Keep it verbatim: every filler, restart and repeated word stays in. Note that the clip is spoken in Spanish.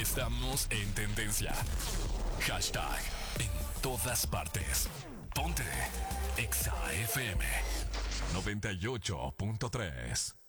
Estamos en tendencia. Hashtag en todas partes. Ponte Exa F M noventa y ocho punto tres.